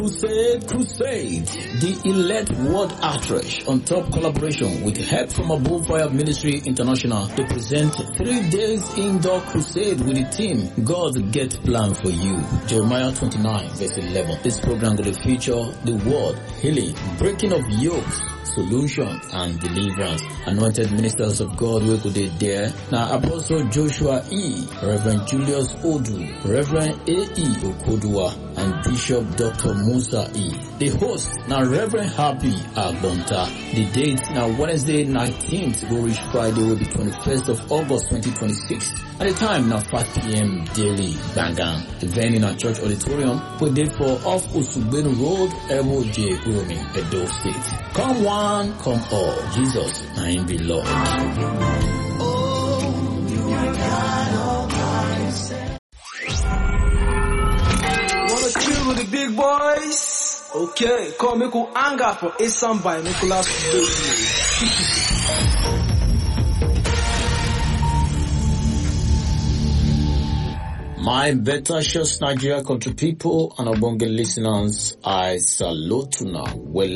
Crusade, the elect world outreach on top collaboration with help from Above Fire Ministry International to present 3 days indoor crusade with the team God Get Plan for You. Jeremiah 29 verse 11. This program will feature the word, healing, breaking of yokes, solution and deliverance. Anointed ministers of God will be there. Now Apostle Joshua E, Reverend Julius Odu, Reverend A.E. Okodua, and Bishop Dr. Musa E. The host now Reverend Happy Agbonta. The date now Wednesday 19th will reach Friday will be 21st of August 2026. At the time now 5 p.m. daily Bangang. The venue in our church auditorium will date for off Usugbenu Road, Ebo J. Uromi, Edo State. Come one, come all. Jesus, I am the Lord. Oh, you are God all by yourself. Wanna chill with the big boys? Okay, come make you anger for Asam by Nicholas Bailey. My better shows Nigeria country people and Obonge listeners, I salute you now.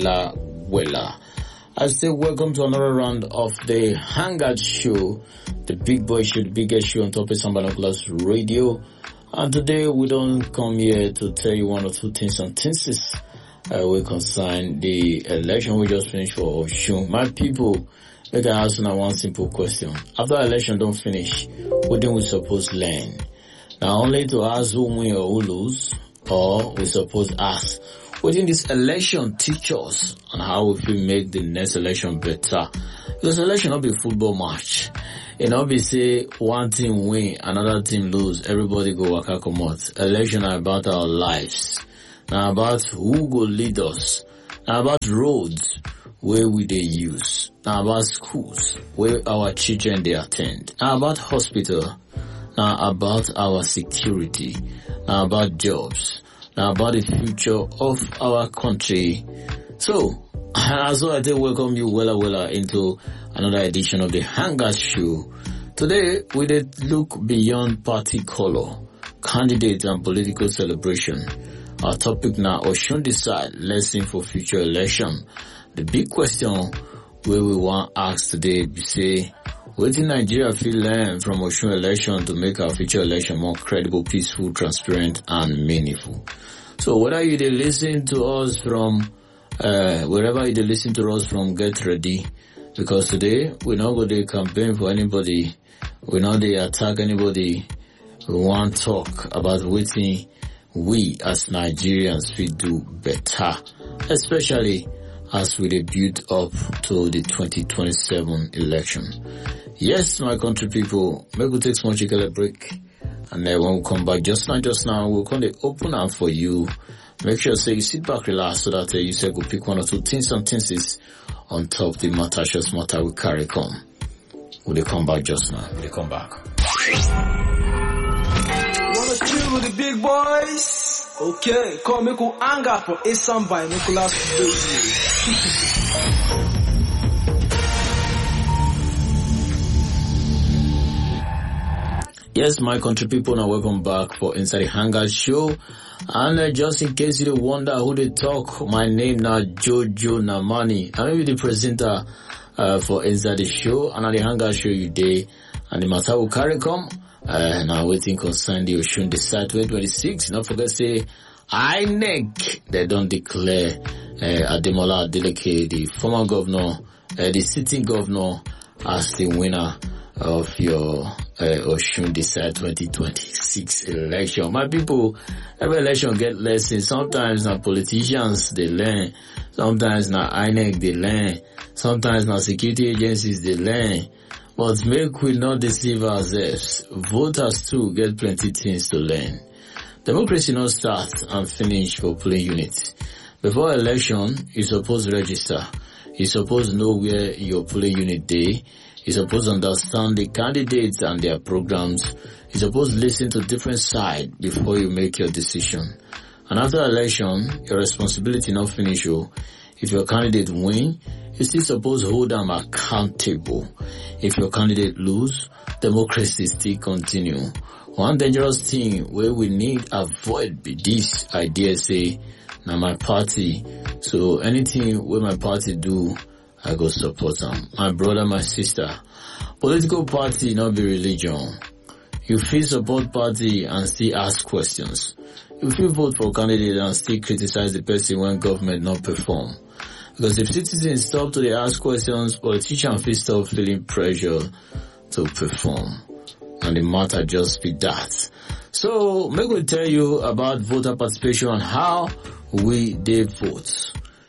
Wella. I say welcome to another round of the Hangout Show, the big boy show, the biggest show on top of Binoculars Radio. And today we don't come here to tell you one or two things on things we concern the election we just finished for Oshun. My people, let I ask you one simple question. After election don't finish, what do we suppose learn? Now only to ask who win or who lose, or we suppose ask, within this election teach us on how we will make the next election better. Because election not be a football match. It not be say one team win, another team lose, everybody go waka comot. Election are about our lives. Now about who go lead us. Now about roads where we they use. Now about schools where our children they attend. Now about hospital. Now about our security. Now about jobs. Now about the future of our country. So, as well, I do welcome you well into another edition of the Hangout Show. Today, we did look beyond party color, candidates and political celebration. Our topic now, Oshun decide lesson for future election. The big question where we want to ask today be say, what did Nigeria feel learn from Oshun election to make our future election more credible, peaceful, transparent, and meaningful? So whether you dey listen to us from wherever you dey listen to us from, get ready, because today we not go to campaign for anybody, we not dey attack anybody. We want to talk about what we as Nigerians will do better, especially as we build up to the 2027 election. Yes, my country people, maybe we'll take small chicken break. And then when we come back just now, we'll come to open up for you. Make sure say you sit back, relax, so that you say go pick one or two things and things on top the matter we carry come. Will they come back just now? Will they come back? Wanna chill with the big boys? Okay, come make you anger for Asam by Nicholas Bailey. Yes, my country people, now welcome back for Inside the Hangout Show. And just in case you wonder who they talk, my name now Jojo Namani. I'm the presenter for Inside the Show, and on the Hangout Show you day, and the matter will carry come. Now waiting concern the Oshun Decide 2026. Don't forget say INEC, they don't declare Ademola Adeleke, the former governor, the sitting governor, as the winner of your Oshun Decide 2026 election. My people, every election get lessons. Sometimes now politicians they learn, sometimes now INEC they learn, sometimes now security agencies they learn. But make we not deceive ourselves. Voters too get plenty things to learn. Democracy not start and finish for polling units. Before election, you suppose register. You suppose know where your polling unit day. You suppose understand the candidates and their programs. You suppose listen to different sides before you make your decision. And after election, your responsibility not finish. If your candidate win, you still suppose hold them accountable. If your candidate lose, democracy still continue. One dangerous thing where we need avoid be this idea say na my party. So anything where my party do, I go support them. My brother, my sister. Political party not be religion. You feel support party and still ask questions. You feel vote for candidate and still criticize the person when government not perform. Because if citizens stop to ask questions, politicians feel stop feeling pressure to perform. And the matter just be that. So, make we tell you about voter participation and how we vote.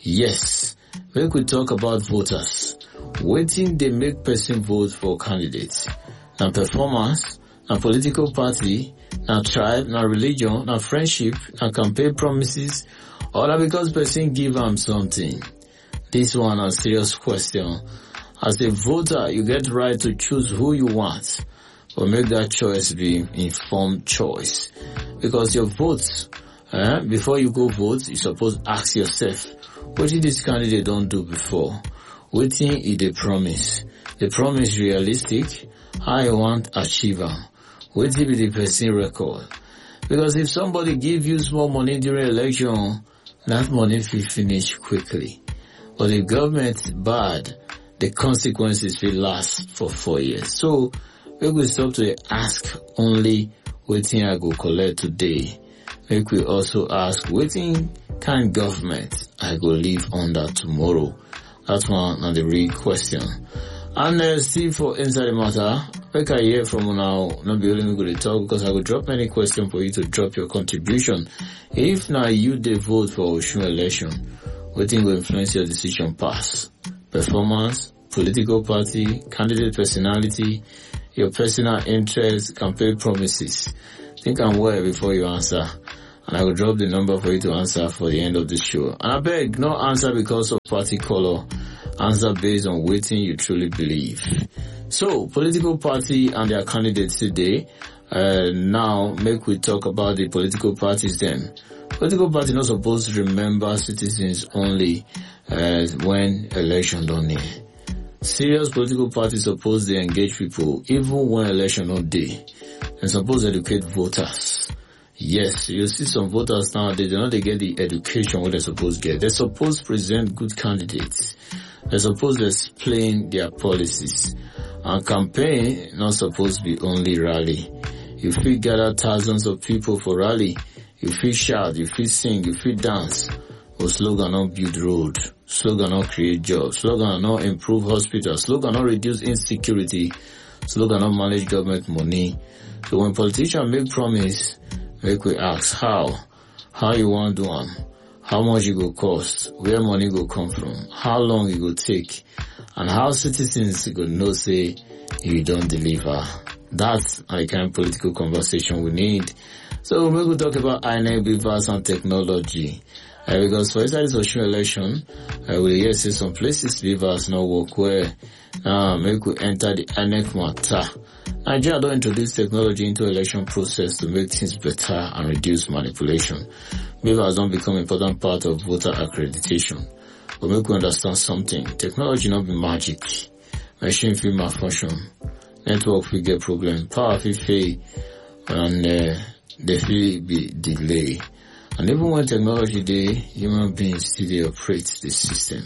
Yes, make we talk about voters. Waiting they make person vote for candidates. Now performance, now political party, now tribe, now religion, now friendship, now campaign promises, or that because person give them something. This one a serious question. As a voter, you get right to choose who you want, but make that choice be informed choice. Because your votes, before you go vote, you suppose ask yourself, what did this candidate don't do before? What thing is the promise? The promise realistic? How you want achieve am? What be the person record? Because if somebody give you small money during election, that money will finish quickly. But if government bad, the consequences will last for 4 years. So we will stop to ask only what thing I go collect today. Make we also ask what thing kind government I go live under tomorrow. That one is the real question. And still for inside the matter, make I hear from now, not be only me going to talk because I will drop many questions for you to drop your contribution. If now you dey vote for Osun election, what thing will influence your decision pass? Performance, political party, candidate personality, your personal interest, campaign promises. Think and well before you answer. And I will drop the number for you to answer for the end of the show. And I beg, no answer because of party color. Answer based on what you truly believe. So, political party and their candidates today. Now, make we talk about the political parties then. Political party not supposed to remember citizens only when election don't near. Serious political parties supposed to engage people even when election not day. And supposed to educate voters. Yes, you see some voters now, they do not get the education what they're supposed to get. They're supposed to present good candidates. They're supposed to explain their policies. And campaign not supposed to be only rally. You feel gather thousands of people for rally. You feel shout, you feel sing, you feel dance. But slogan not build road. Slogan not create jobs. Slogan not improve hospitals. Slogan not reduce insecurity. Slogan not manage government money. So when politicians make promise, make we ask how you want to do them, how much it go cost, where money go come from, how long it go take, and how citizens go know say you don't deliver. That's the kind of political conversation we need. So we will talk about INEC, BVAS and technology. Because for inside this Osun election, we hear say some places BVAS not work where make we enter the INEC matter. Nigeria don't introduce technology into election process to make things better and reduce manipulation. BVAS don't become important part of voter accreditation. But make we understand something. Technology not be magic. Machine feel malfunction. Network will get problem. Power will fail. And they will be delay. And even when technology dey, human beings still dey operate the system.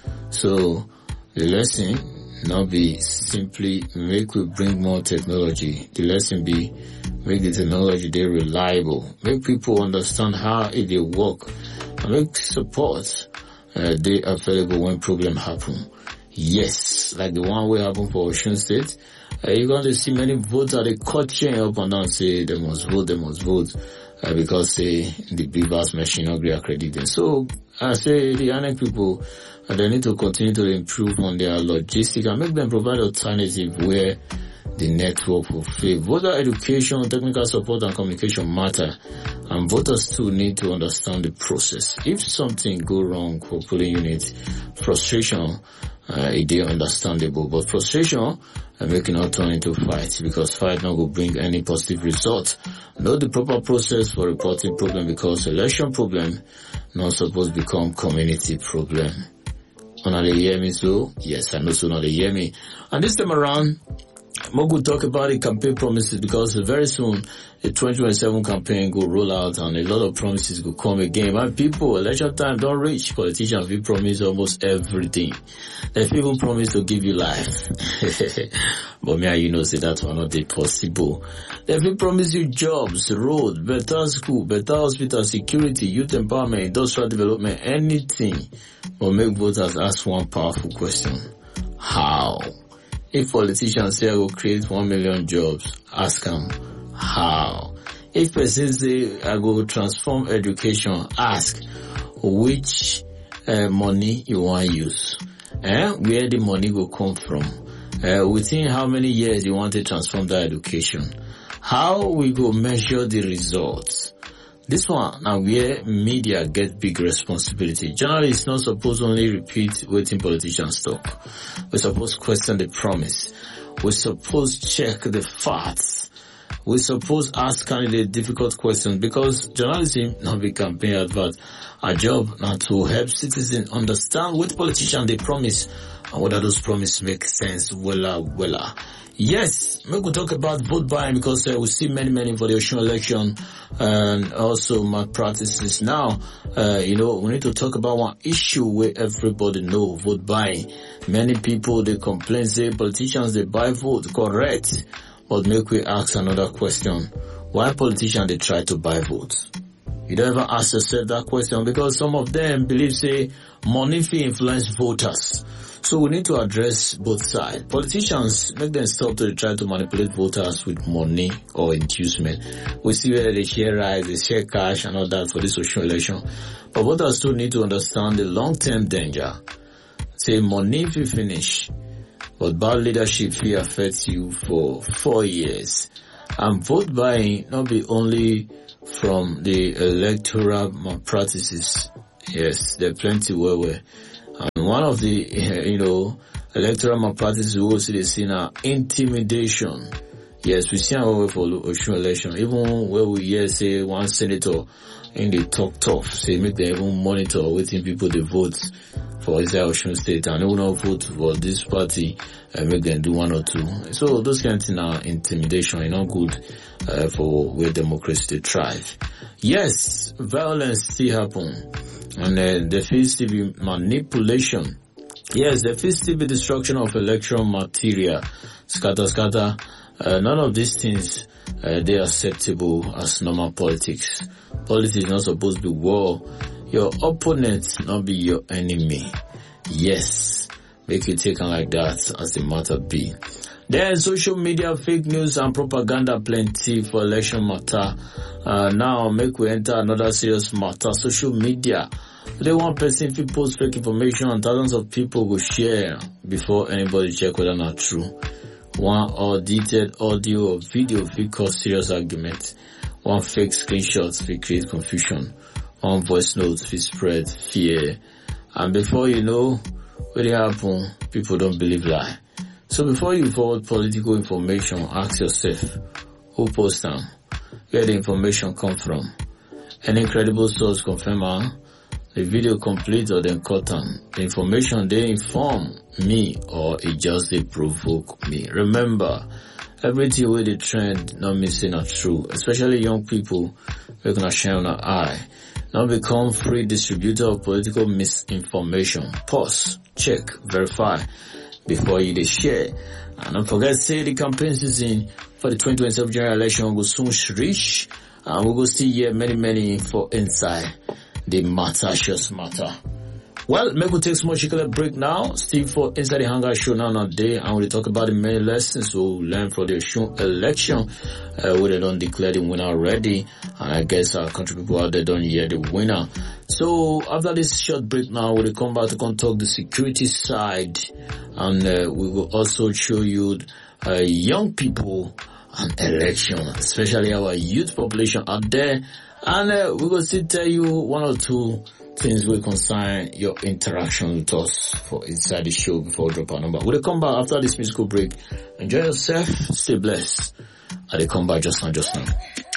So the lesson not be simply make we bring more technology. The lesson be make the technology dey reliable. Make people understand how it dey work. And make support dey available when problem happen. Yes, like the one wey happen for Osun State. You're going to see many voters they cut chain up and down say they must vote. Because the BVAS machine not be accredited. So I say the INEC people they need to continue to improve on their logistics and make them provide alternative where the network will fail. Voter education, technical support and communication matter, and voters too need to understand the process. If something go wrong for polling units, frustration it is understandable, but frustration make it not turn into fight, because fight not will bring any positive result. Know the proper process for reporting problem, because election problem not supposed to become community problem. Una dey hear me so? Yes, I know so now they hear me. And this time around, Mogu talk about the campaign promises because very soon the 2027 campaign will roll out and a lot of promises will come again. My people, election time don't reach. Politicians will promise almost everything. They even promise to give you life. But me and you know say that will not be possible. They will promise you jobs, road, better school, better hospital, security, youth empowerment, industrial development, anything. But make voters ask one powerful question. How? If politicians say I will create 1 million jobs, ask them how. If person say I will transform education, ask which money you want to use, where the money will come from, within how many years you want to transform that education, how we go measure the results. This one now where media get big responsibility. Journalists not supposed only repeat what politicians talk. We're supposed to question the promise. We're supposed to check the facts. We're supposed to ask candidates difficult questions because journalism not be campaign advert. Our job now to help citizens understand what politicians they promise and whether those promises make sense. Wella. Yes, we could talk about vote buying because we see many for the Osun election and also malpractices. Now, we need to talk about one issue where everybody know vote buying. Many people, they complain, say politicians, they buy vote, correct. But make we ask another question. Why politicians, they try to buy votes? You don't ever ask yourself that question because some of them believe, say, money fee influence voters. So we need to address both sides. Politicians, make them stop to try to manipulate voters with money or inducement. We see whether they share rights, they share cash and all that for this social election. But voters still need to understand the long-term danger. Say money will finish, but bad leadership will affect you for 4 years. And vote buying not be only from the electoral practices. Yes, there are plenty where. And one of the, electoral malpractices we will see the scene are intimidation. Yes, we see our way for Osun election. Even where we hear, say, one senator in the talk tough, say, make them even monitor waiting people they vote for Israel Osun State and they will not vote for this party and make them do one or two. So those kind of things are intimidation, not good for where democracy they thrive. Yes, violence still happen. And there feels to be manipulation. Yes, there feels to be destruction of electoral material. Scatter. None of these things, they are acceptable as normal politics. Politics is not supposed to be war. Your opponent not be your enemy. Yes, make it taken like that as the matter be. Then social media, fake news and propaganda plenty for election matter. Now make we enter another serious matter. Social media. Today one person if post fake information and thousands of people will share before anybody check whether or not true. One or detailed audio or video will cause serious argument. One fake screenshot will create confusion. One voice note will spread fear. And before you know what it happen, people don't believe lie. So before you forward political information, ask yourself, who post them? Where the information come from? Any credible source confirm the video complete or then cut them? The information they inform me or it just they provoke me. Remember, everything with the trend not missing are true, especially young people we're gonna share on our eye. Now become free distributor of political misinformation. Pause, check, verify before you share. And don't forget, say the campaign season for the 2027 general election will soon reach. And we will see here many for inside the matter, just matter. Well, maybe we'll take small chicken break now. Still for Inside the Hangar Show now day, and we'll talk about the many lessons we'll learn from the election. We don't declare the winner already, and I guess our country people out there don't hear the winner. So after this short break now, we'll come back to talk the security side, and we will also show you young people and election, especially our youth population out there, and we will still tell you one or two things will concern your interaction with us for inside the show before we drop our number. We'll come back after this musical break. Enjoy yourself, stay blessed. And they come back just now.